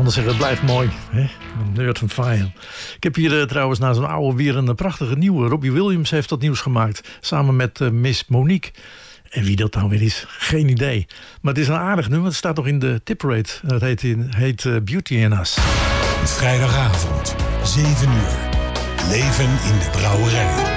anders zeggen, het blijft mooi. Hè? Nerd van Fire. Ik heb hier trouwens na zo'n oude weer een prachtige nieuwe. Robbie Williams heeft dat nieuws gemaakt. Samen met Miss Monique. En wie dat nou weer is, geen idee. Maar het is een aardig nummer. Het staat nog in de tiprate. Dat heet Beauty in Us. Vrijdagavond, 7 uur. Leven in de brouwerij.